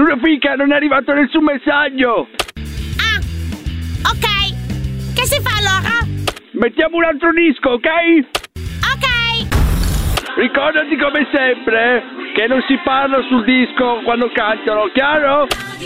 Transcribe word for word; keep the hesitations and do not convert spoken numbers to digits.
Fica, non è arrivato nessun messaggio. Ah, ok. Che si fa allora? Mettiamo un altro disco, ok? Ok. Ricordati come sempre che non si parla sul disco quando cantano, chiaro?